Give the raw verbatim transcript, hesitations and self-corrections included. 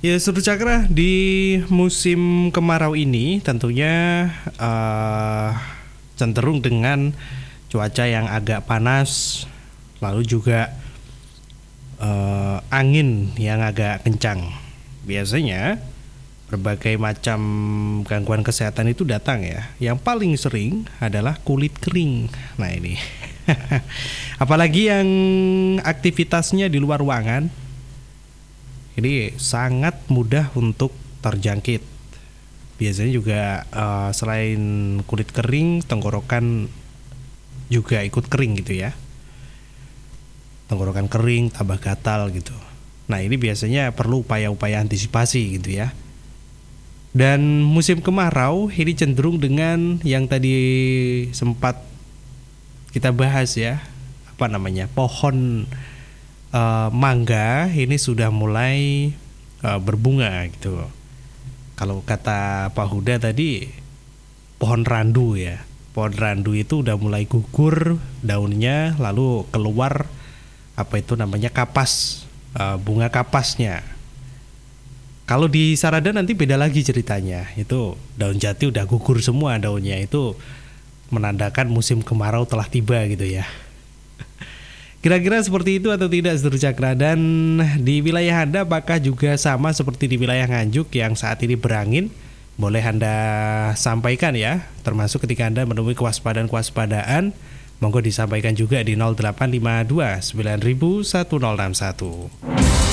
Ya, Seru Cakra, di musim kemarau ini tentunya uh, cenderung dengan cuaca yang agak panas, lalu juga uh, angin yang agak kencang. Biasanya berbagai macam gangguan kesehatan itu datang ya. Yang paling sering adalah kulit kering. Nah ini, apalagi yang aktivitasnya di luar ruangan. Ini sangat mudah untuk terjangkit. Biasanya juga uh, selain kulit kering, tenggorokan juga ikut kering gitu ya. Tenggorokan kering, tambah gatal gitu. Nah ini biasanya perlu upaya-upaya antisipasi gitu ya. Dan musim kemarau ini cenderung dengan yang tadi sempat kita bahas ya, apa namanya, pohon Uh, mangga ini sudah mulai uh, berbunga gitu. Kalau kata Pak Huda tadi, pohon randu ya. Pohon randu itu udah mulai gugur daunnya, lalu keluar apa itu namanya kapas, uh, bunga kapasnya. Kalau di Sarada nanti beda lagi ceritanya. Itu daun jati udah gugur semua daunnya, itu menandakan musim kemarau telah tiba gitu ya. Kira-kira seperti itu atau tidak, Seru Cakra? Dan di wilayah Anda apakah juga sama seperti di wilayah Nganjuk yang saat ini berangin? Boleh Anda sampaikan ya, termasuk ketika Anda menemui kewaspadaan-kewaspadaan, monggo disampaikan juga di nol delapan lima dua sembilan satu nol enam satu.